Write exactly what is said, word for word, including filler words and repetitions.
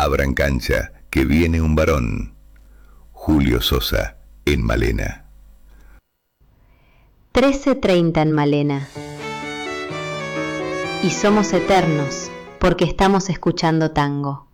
Abran cancha, que viene un varón. Julio Sosa, en Malena. trece treinta en Malena. Y somos eternos, porque estamos escuchando tango.